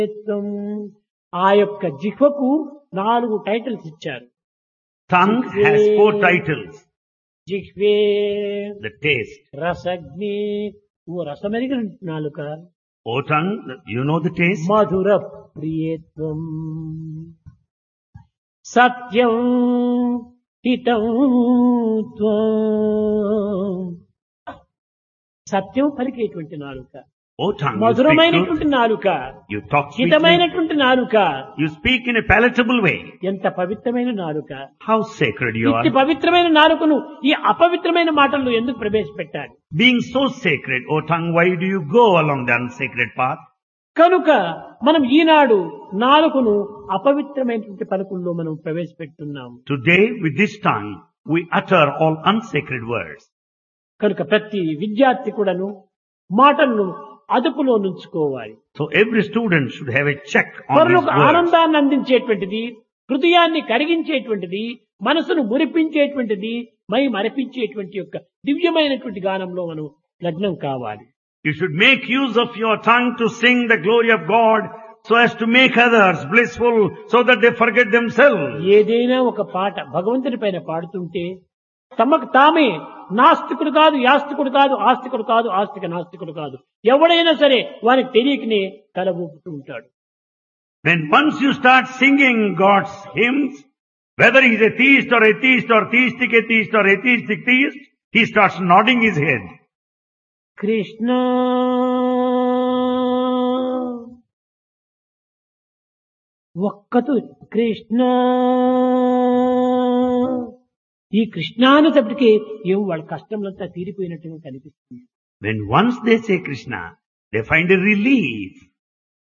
ఆ యొక్క జిహ్వకు 4 టైటిల్స్ ఇచ్చారు. Tongue has 4 titles. జిహ్వే The taste. రసగ్ని, ఓ రసమెరిగిన నాలుక. O tongue, you know the taste? మధుర ప్రియేత్వం, సత్యం హితం త్వం. సత్యం పలికేటువంటి నాలుక, O tongue, you speak మధురమైనటువంటి truth. నాలుక, You talk sweetly. హితమైనటువంటి నాలుక, You speak in a palatable way. ఎంత పవిత్రమైన నాలుక. How sacred you ఇట్టి are. పవిత్రమైన నాలుకను ఈ అపవిత్రమైన మాటల్లో ఎందుకు ప్రవేశపెట్టాలి? Being so sacred, O tongue, why do you go along the unsacred path? కనుక మనం ఈనాడు నాలుకను అపవిత్రమైనటువంటి పలుకుల్లో మనం ప్రవేశపెడుతున్నాం. Today, with this tongue, we utter all unsacred words. కనుక ప్రతి విద్యార్థి కూడాను మాటలను అదుపులో నుంచుకోవాలి. So every student should have a check on his పరులకు words. ఆనందాన్ని అందించేటువంటిది, హృదయాన్ని కరిగించేటువంటిది, మనసును మురిపించేటువంటిది, మై మరిపించేటువంటి యొక్క దివ్యమైనటువంటి గానంలో మనం లగ్నం కావాలి. You should make use of your tongue to sing the glory of God so as to make others blissful so that they forget themselves. ఏదైనా ఒక పాట భగవంతుని పైన పాడుతుంటే తమకు తామే నాస్తికుడు కాదు, యాస్తికుడు కాదు, ఆస్తికుడు కాదు, ఆస్తిక నాస్తికుడు కాదు, ఎవడైనా సరే వారికి తెలియకనే తల ఊపుతూ ఉంటాడు. When once you start singing God's hymns, whether he's a theist or theistic atheist or atheistic theist, he starts nodding his head. Krishna ఒక్కతు Krishna, ఈ కృష్ణ అనేటప్పటికీ ఏమో వాళ్ళ కష్టంలంతా తీరిపోయినట్టుగా కనిపిస్తుంది. When once they say Krishna, they find a relief.